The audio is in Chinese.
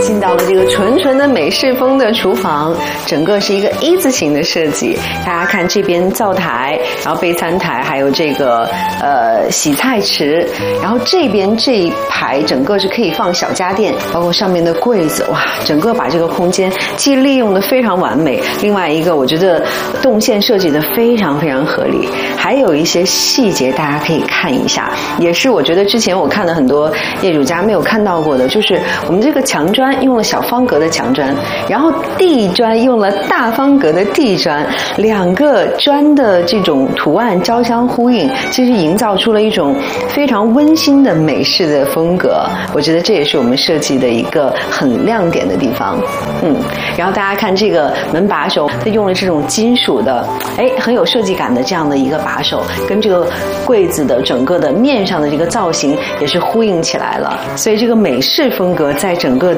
进到了这个纯纯的美式风的厨房，整个是一个一字形的设计。大家看这边灶台，然后备餐台，还有这个洗菜池，然后这边这一排整个是可以放小家电，包括上面的柜子，哇，整个把这个空间既利用的非常完美，另外一个我觉得动线设计的非常非常合理，还有一些细节大家可以看一下，也是我觉得之前我看了很多业主家没有看到过的，就是我们这个墙砖用了小方格的墙砖，然后地砖用了大方格的地砖，两个砖的这种图案交相呼应，其实营造出了一种非常温馨的美式的风格。我觉得这也是我们设计的一个很亮点的地方。然后大家看这个门把手，它用了这种金属的，很有设计感的这样的一个把手，跟这个柜子的整个的面上的这个造型也是呼应起来了。所以这个美式风格在整个的